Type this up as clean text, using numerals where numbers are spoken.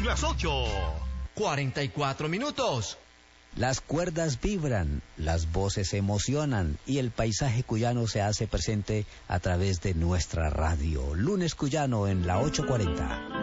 Las 8:44. Las cuerdas vibran, las voces se emocionan y el paisaje cuyano se hace presente a través de nuestra radio. Lunes Cuyano en la 8:40.